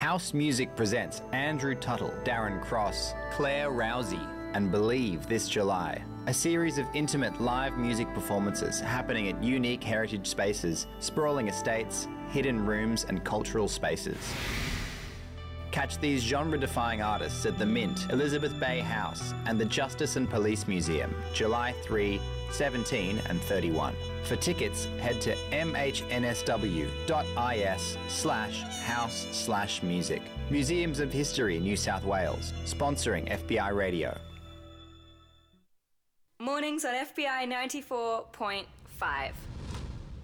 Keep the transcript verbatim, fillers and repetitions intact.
House Music presents Andrew Tuttle, Darren Cross, Claire Rousey, and Believe this July. A series of intimate live music performances happening at unique heritage spaces, sprawling estates, hidden rooms, and cultural spaces. Catch these genre-defying artists at the Mint, Elizabeth Bay House, and the Justice and Police Museum, July third, seventeen and thirty-one. For tickets, head to mhnsw.is slash house slash music. Museums of History, New South Wales, sponsoring F B I Radio. Mornings on F B I ninety-four point five.